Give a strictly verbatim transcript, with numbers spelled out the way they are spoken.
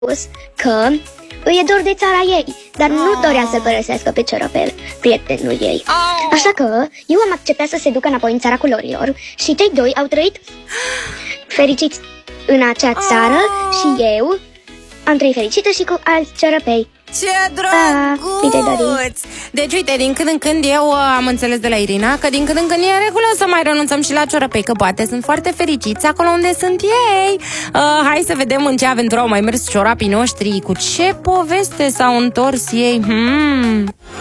că îi e dor de țara ei, dar nu dorea să părăsească pe ciorapel, prietenul ei. Așa că eu am acceptat să se ducă înapoi în țara culorilor și cei doi au trăit fericiți în acea țară și eu am trăit fericită și cu alți ciorapei. Ce drăguț! Deci, uite, din când în când eu am înțeles de la Irina că din când în când e în regulă să mai renunțăm și la ciorapei, că poate sunt foarte fericiți acolo unde sunt ei. uh, Hai să vedem în ce aventură au mai mers ciorapii noștri, cu ce poveste s-au întors ei. hmm.